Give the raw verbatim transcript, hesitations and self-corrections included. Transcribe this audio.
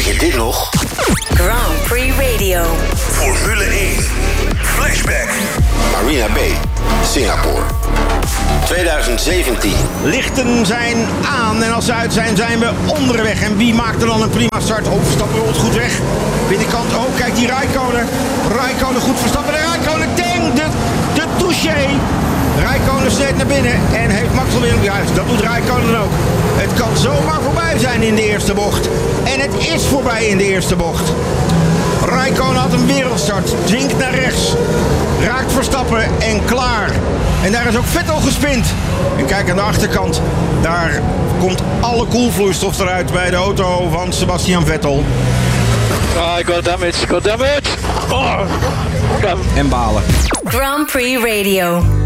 je dit nog? Grand Prix Radio. Formule één. Flashback. Marina Bay, Singapore. twintig zeventien. Lichten zijn aan en als ze uit zijn, zijn we onderweg. En wie maakt er dan een prima start? Oh, Verstappen rolt goed weg. Binnenkant, oh, kijk die Räikkönen. Räikkönen goed Verstappen. De Räikkönen, ding, de, de touché. Räikkönen snijdt naar binnen en heeft Max alweer op juist. Dat doet Räikkönen ook. Het kan zomaar voorbij zijn in de eerste bocht. En het is voorbij in de eerste bocht. Räikkönen had een wereldstart, dwingt naar rechts, raakt Verstappen en klaar. En daar is ook Vettel gespind. En kijk aan de achterkant, daar komt alle koelvloeistof eruit bij de auto van Sebastian Vettel. Ah, I got damage, got damage! Oh, en balen. Grand Prix Radio.